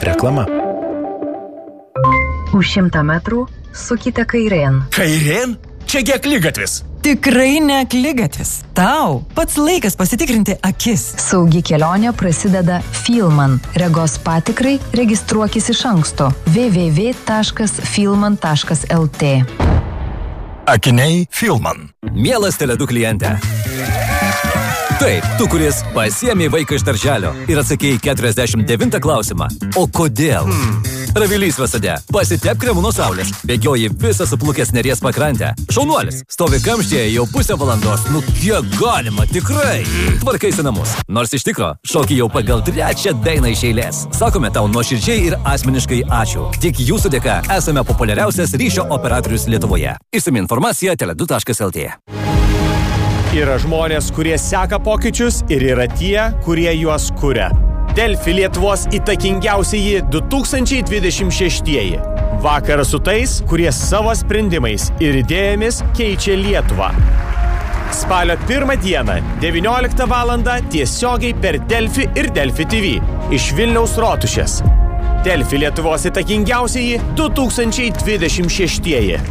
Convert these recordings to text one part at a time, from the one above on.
Reklama. Už 100 metrų sukite kairėn. Kairėn? Čiagi akligatvis. Tikrai ne akligatvis. Tau pats laikas pasitikrinti akis. Saugi kelionė prasideda Filman. Regos patikrai registruokis iš anksto. www.filman.lt. Akiniai Filman. Mielas Tele2 kliente. Taip, tu, kuris pasiėmė vaiką iš darželio ir atsakėjai 49 klausimą. O kodėl? Ravilys Vasade. Pasitep kremu nuo saulės. Bėgioji visą suplukęs Neries pakrantę. Šaunuolis. Stovi kamštyje jau pusę valandos. Nu kiek galima, tikrai. Tvarkaisi namus. Nors iš tikro, šoki jau pagal 3 dainą iš eilės. Sakome tau nuoširdžiai ir asmeniškai ačiū. Tik jūsų dėka esame populiariausias ryšio operatorius Lietuvoje. Išsami informacija tele2.lt. Yra žmonės, kurie seka pokyčius ir yra tie, kurie juos kuria. Delfi Lietuvos įtakingiausieji 2026. Vakaras su tais, kurie savo sprendimais ir idėjomis keičia Lietuvą. Spalio 1 dieną, 19 valandą tiesiogiai per Delfi ir Delfi TV iš Vilniaus Rotušės. Delfi Lietuvos įtakingiausieji 2026.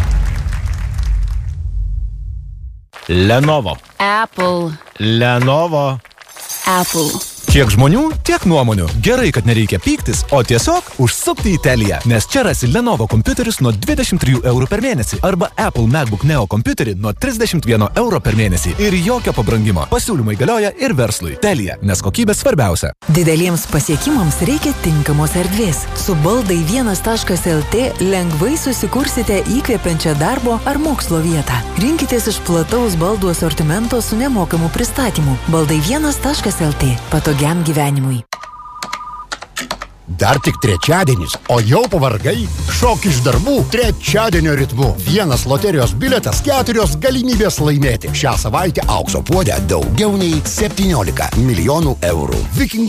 Lenovo. Apple. Lenovo. Apple. Tiek žmonių, tiek nuomonių. Gerai, kad nereikia pyktis, o tiesiog užsukti į Teliją, nes čia rasi Lenovo kompiuterius nuo 23 eurų per mėnesį arba Apple MacBook Neo kompiuterį nuo 31 euro per mėnesį ir jokio pabrangimo. Pasiūlymai galioja ir verslui. Telija, nes kokybė svarbiausia. Dideliems pasiekimams reikia tinkamos erdvės. Su baldai 1.lt lengvai susikursite įkvepiančią darbo ar mokslo vietą. Rinkitės iš plataus baldų asortimento su nemokamu pristatymu. Baldai 1.lt. Patogiam gyvenimui. Dar tik trečiadienis, o jau pavargai? Šok iš darbų trečiadienio ritmu. Vienas loterijos biletas, 4 galimybės laimėti. Šią savaitę aukso puode daugiau nei 17 milijonų eurų. Viking